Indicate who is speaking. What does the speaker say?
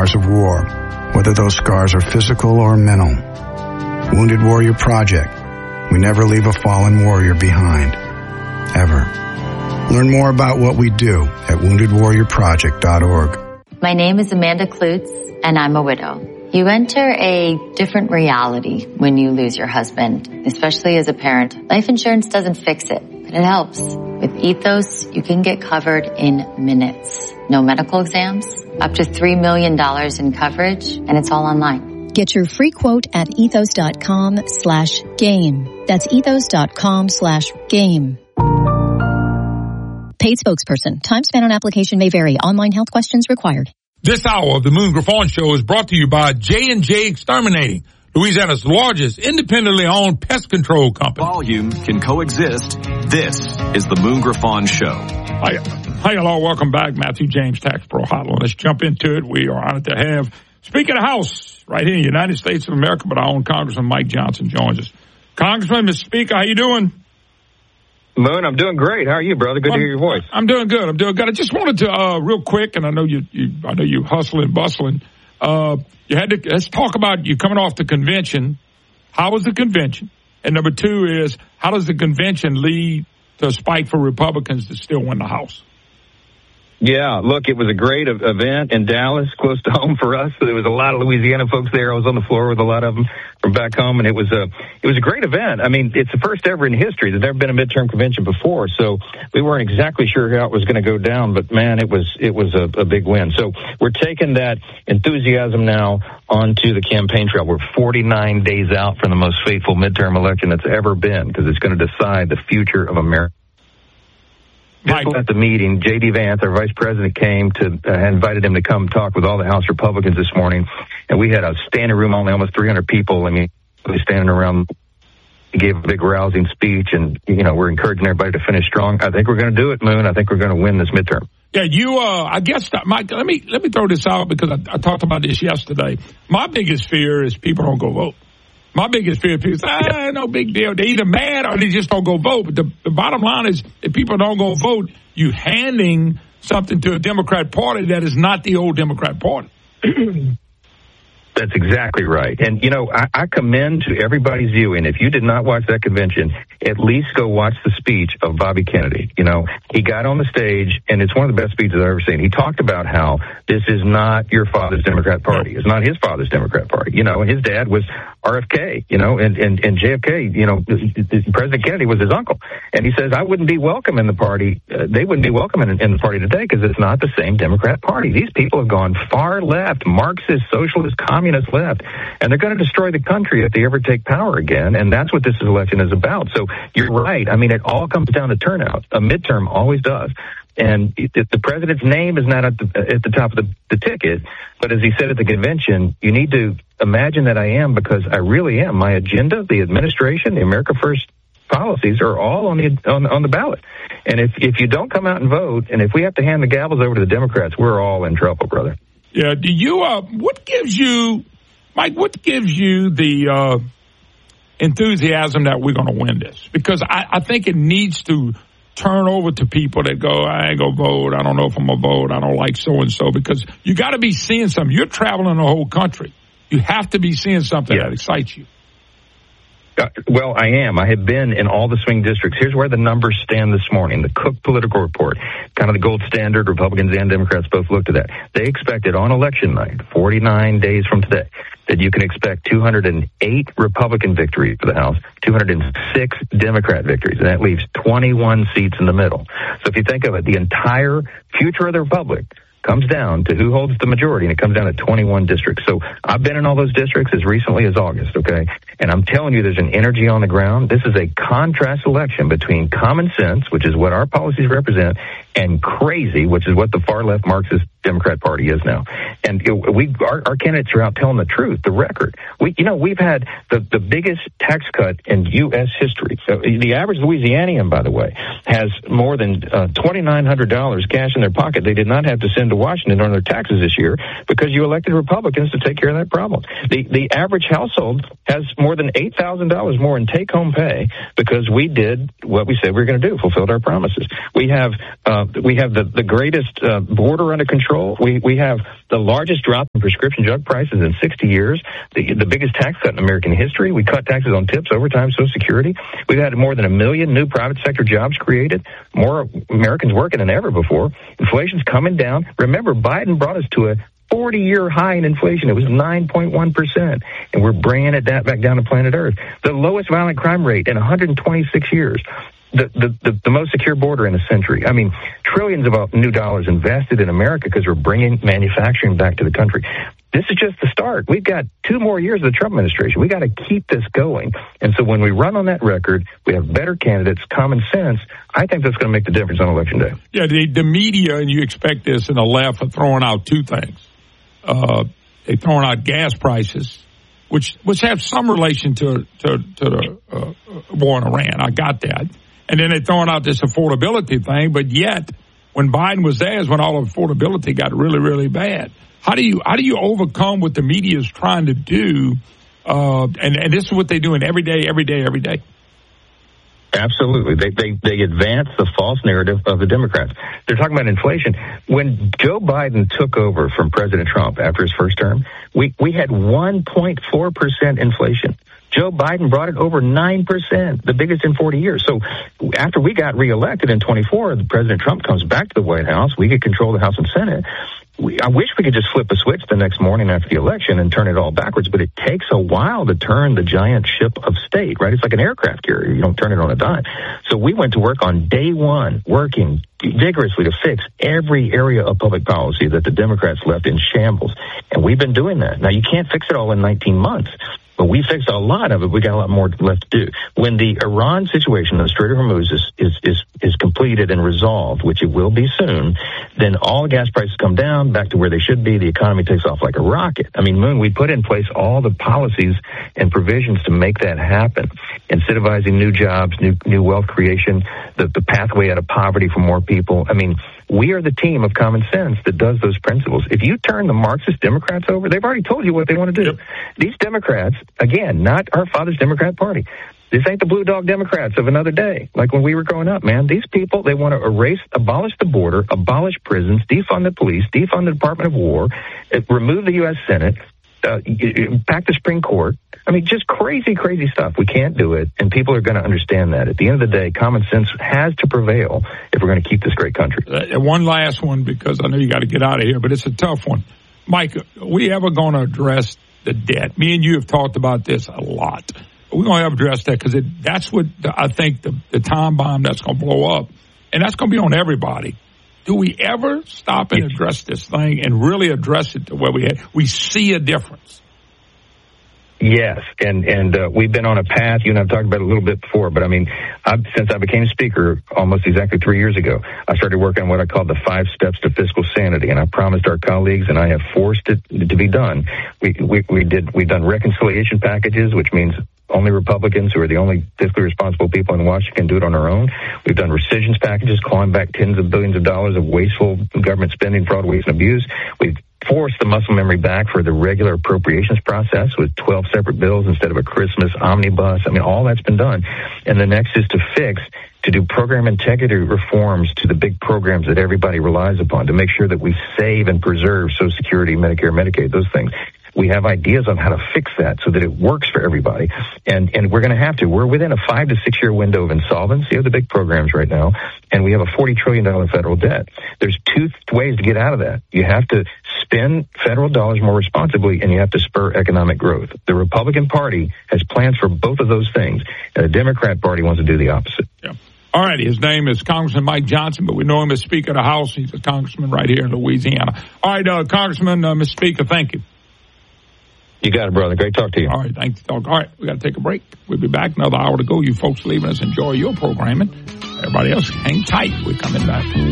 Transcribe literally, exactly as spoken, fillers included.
Speaker 1: scars of war, whether those scars are physical or mental. Wounded Warrior Project. We never leave a fallen warrior behind. Ever. Learn more about what we do at wounded warrior project dot org.
Speaker 2: My name is Amanda Klutz, and I'm a widow. You enter a different reality when you lose your husband, especially as a parent. Life insurance doesn't fix it, but it helps. With Ethos, you can get covered in minutes. No medical exams, up to three million dollars in coverage, and it's all online.
Speaker 3: Get your free quote at ethos.com slash game. That's ethos.com slash game. Paid spokesperson. Time spent on application may vary. Online health questions required.
Speaker 4: This hour of the Moon Griffon Show is brought to you by J and J Exterminating, Louisiana's largest independently owned pest control company.
Speaker 5: Volume can coexist. This is the Moon Griffon Show.
Speaker 4: Hi, hi, hello, welcome back. Matthew James, Tax Pro Hotline. Let's jump into it. We are honored to have Speaker of the House right here in the United States of America, but our own Congressman Mike Johnson joins us. Congressman, Mister Speaker, how you doing?
Speaker 6: Moon, I'm doing great. How are you, brother? Good
Speaker 4: well,
Speaker 6: to hear your voice.
Speaker 4: I'm doing good. I'm doing good. I just wanted to, uh, real quick, and I know you, you I know you hustling, bustling. Uh, you had to, let's talk about you coming off the convention. How was the convention? And number two is, how does the convention lead to a spike for Republicans to still win the House?
Speaker 6: Yeah, look, it was a great event in Dallas, close to home for us. So there was a lot of Louisiana folks there. I was on the floor with a lot of them from back home, and it was a it was a great event. I mean, it's the first ever in history. There's never been a midterm convention before, so we weren't exactly sure how it was going to go down. But man, it was it was a, a big win. So we're taking that enthusiasm now onto the campaign trail. We're forty-nine days out from the most fateful midterm election that's ever been, because it's going to decide the future of America. Just at the meeting, J D. Vance, our vice president, came to, uh, invited him to come talk with all the House Republicans this morning. And we had a standing room, only almost three hundred people. I mean, we standing around. He gave a big rousing speech, and, you know, we're encouraging everybody to finish strong. I think we're going to do it, Moon. I think we're going to win this midterm.
Speaker 4: Yeah, you, uh, I guess, Mike, let me, let me throw this out, because I, I talked about this yesterday. My biggest fear is people don't go vote. My biggest fear is people say, ah, no big deal. They're either mad or they just don't go vote. But the, the bottom line is, if people don't go vote, you handing something to a Democrat Party that is not the old Democrat Party.
Speaker 6: That's exactly right. And, you know, I, I commend to everybody's viewing. If you did not watch that convention, at least go watch the speech of Bobby Kennedy. You know, he got on the stage, and it's one of the best speeches I've ever seen. He talked about how this is not your father's Democrat Party. It's not his father's Democrat Party. You know, his dad was R F K, you know, and, and, and J F K, you know, President Kennedy was his uncle. And he says, I wouldn't be welcome in the party. Uh, they wouldn't be welcome in, in the party today because it's not the same Democrat Party. These people have gone far left, Marxist, socialist, communist left, and they're going to destroy the country if they ever take power again, and that's what this election is about. So you're right. I mean, it all comes down to turnout. A midterm always does. And if the president's name is not at the, at the top of the, the ticket, but as he said at the convention, you need to imagine that I am, because I really am. My agenda, the administration, the America First policies are all on the on, on the ballot. And if if you don't come out and vote, and if we have to hand the gavels over to the Democrats, we're all in trouble, brother.
Speaker 4: Yeah. Do you? Uh, what gives you, Mike? What gives you the uh, enthusiasm that we're going to win this? Because I, I think it needs to turn over to people that go, I ain't gonna vote. I don't know if I'm gonna vote. I don't like so and so. Because you got to be seeing something. You're traveling the whole country. You have to be seeing something yeah. that excites you.
Speaker 6: Uh, well, I am. I have been in all the swing districts. Here's where the numbers stand this morning. The Cook Political Report, kind of the gold standard. Republicans and Democrats both looked at that. They expected on election night, forty-nine days from today, that you can expect two hundred eight Republican victories for the House, two hundred six Democrat victories, and that leaves twenty-one seats in the middle. So if you think of it, the entire future of the Republic comes down to who holds the majority, and it comes down to twenty-one districts. So I've been in all those districts as recently as August, okay? And I'm telling you, there's an energy on the ground. This is a contrast election between common sense, which is what our policies represent, and crazy, which is what the far-left Marxist Democrat Party is now. And it, we, our, our candidates are out telling the truth, the record. We, you know, we've had the, the biggest tax cut in U S history. So the average Louisianian, by the way, has more than uh, twenty-nine hundred dollars cash in their pocket they did not have to send to Washington on their taxes this year because you elected Republicans to take care of that problem. The, the average household has more than eight thousand dollars more in take-home pay because we did what we said we were going to do, fulfilled our promises. We have uh, we have the, the greatest uh, border under control. We we have the largest drop in prescription drug prices in sixty years, the, the biggest tax cut in American history. We cut taxes on tips, overtime, Social Security. We've had more than a million new private sector jobs created, more Americans working than ever before. Inflation's coming down. Remember, Biden brought us to a forty-year high in inflation. It was nine point one percent, and we're bringing it that back down to planet Earth. The lowest violent crime rate in one hundred twenty-six years. The, the, the, the most secure border in a century. I mean, trillions of new dollars invested in America because we're bringing manufacturing back to the country. This is just the start. We've got two more years of the Trump administration. We got to keep this going. And so when we run on that record, we have better candidates, common sense. I think that's going to make the difference on Election Day.
Speaker 4: Yeah, the, the media, and you expect this, and the left are throwing out two things. Uh, they're throwing out gas prices, which which have some relation to to, to the uh, war in Iran. I got that. And then they're throwing out this affordability thing, but yet when Biden was there is when all affordability got really, really bad. How do you how do you overcome what the media is trying to do? Uh, and, and this is what they're doing every day, every day, every day.
Speaker 6: Absolutely. They, they they advance the false narrative of the Democrats. They're talking about inflation. When Joe Biden took over from President Trump after his first term, we, we had one point four percent inflation. Joe Biden brought it over nine percent, the biggest in forty years. So after we got reelected in twenty-four, President Trump comes back to the White House. We could control the House and Senate. We, I wish we could just flip a switch the next morning after the election and turn it all backwards, but it takes a while to turn the giant ship of state, right? It's like an aircraft carrier. You don't turn it on a dime. So we went to work on day one, working vigorously to fix every area of public policy that the Democrats left in shambles. And we've been doing that. Now, you can't fix it all in nineteen months. But we fixed a lot of it. We got a lot more left to do. When the Iran situation, the Strait of Hormuz, is, is, is, is completed and resolved, which it will be soon, then all gas prices come down back to where they should be. The economy takes off like a rocket. I mean, Moon, we put in place all the policies and provisions to make that happen. Incentivizing new jobs, new new wealth creation, the, the pathway out of poverty for more people. I mean, we are the team of common sense that does those principles. If you turn the Marxist Democrats over, they've already told you what they want to do. Yep. These Democrats, again, not our father's Democrat Party. This ain't the blue dog Democrats of another day, like when we were growing up, man. These people, they want to erase, abolish the border, abolish prisons, defund the police, defund the Department of War, remove the U S Senate, uh, pack the Supreme Court. I mean, just crazy, crazy stuff. We can't do it, and people are going to understand that. At the end of the day, common sense has to prevail if we're going to keep this great country.
Speaker 4: Uh, one last one, because I know you got to get out of here, but it's a tough one. Mike, are we ever going to address the debt? Me and you have talked about this a lot. We're going to have to address that because that's what the, I think the, the time bomb that's going to blow up, and that's going to be on everybody. Do we ever stop and address this thing and really address it to where we had, we see a difference?
Speaker 6: Yes, and and uh, we've been on a path. You and I've talked about it a little bit before, but I mean, I've, since I became speaker almost exactly three years ago, I started working on what I call the five steps to fiscal sanity, and I promised our colleagues, and I have forced it to be done. We we, we did we've done reconciliation packages, which means only Republicans, who are the only fiscally responsible people in Washington, can do it on our own. We've done rescissions packages, clawing back tens of billions of dollars of wasteful government spending, fraud, waste, and abuse. We've forced the muscle memory back for the regular appropriations process with twelve separate bills instead of a Christmas omnibus. I mean, all that's been done. And the next is to fix, to do program integrity reforms to the big programs that everybody relies upon, to make sure that we save and preserve Social Security, Medicare, Medicaid, those things. We have ideas on how to fix that so that it works for everybody. And and we're going to have to. We're within a five to six year window of insolvency of the big programs right now, and we have a forty trillion dollars federal debt. There's two ways to get out of that. You have to spend federal dollars more responsibly, and you have to spur economic growth. The Republican Party has plans for both of those things, and the Democrat Party wants to do the opposite.
Speaker 4: Yeah. All right, his name is Congressman Mike Johnson, but we know him as Speaker of the House. He's a congressman right here in Louisiana. All right, uh, Congressman, uh, Mister Speaker, thank you.
Speaker 6: You got it, brother. Great talk to you.
Speaker 4: All right, thanks. All right, we got to take a break. We'll be back another hour to go. You folks leaving us, enjoy your programming. Everybody else, hang tight. We're coming back.